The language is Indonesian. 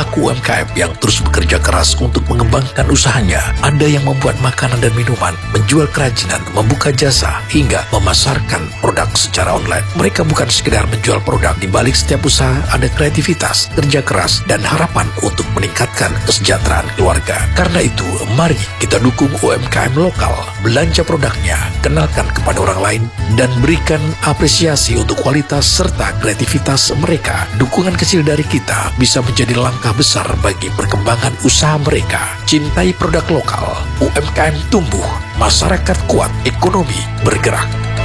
pelaku UMKM yang terus bekerja keras untuk mengembangkan usahanya. Ada yang membuat makanan dan minuman, menjual kerajinan, membuka jasa, hingga memasarkan produk secara online. Mereka bukan sekedar menjual produk. Di balik setiap usaha ada kreativitas, kerja keras, dan harapan untuk meningkatkan kesejahteraan keluarga. Karena itu, mari kita dukung UMKM lokal, belanja produknya, kenalkan kepada orang lain, dan berikan apresiasi untuk kualitas serta kreativitas mereka. Dukungan kecil dari kita bisa menjadi langkah besar bagi perkembangan usaha mereka. Cintai produk lokal, UMKM tumbuh, masyarakat kuat, ekonomi bergerak.